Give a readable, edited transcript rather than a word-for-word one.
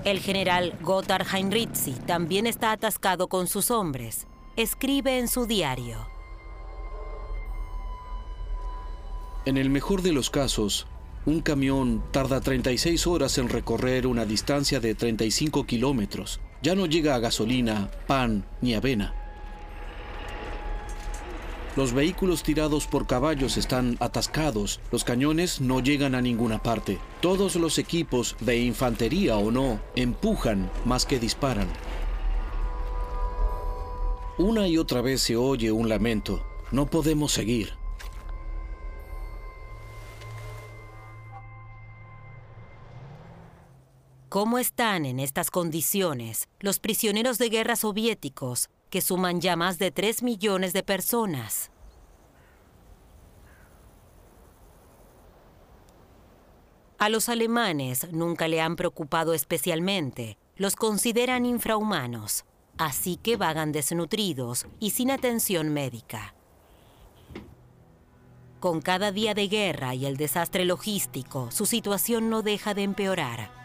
El general Gotthard Heinrizi también está atascado con sus hombres. Escribe en su diario: En el mejor de los casos, un camión tarda 36 horas en recorrer una distancia de 35 kilómetros. Ya no llega a gasolina, pan ni avena. Los vehículos tirados por caballos están atascados, los cañones no llegan a ninguna parte. Todos los equipos, de infantería o no, empujan más que disparan. Una y otra vez se oye un lamento: no podemos seguir. ¿Cómo están en estas condiciones los prisioneros de guerra soviéticos, que suman ya más de 3 millones de personas? A los alemanes nunca le han preocupado especialmente. Los consideran infrahumanos, así que vagan desnutridos y sin atención médica. Con cada día de guerra y el desastre logístico, su situación no deja de empeorar.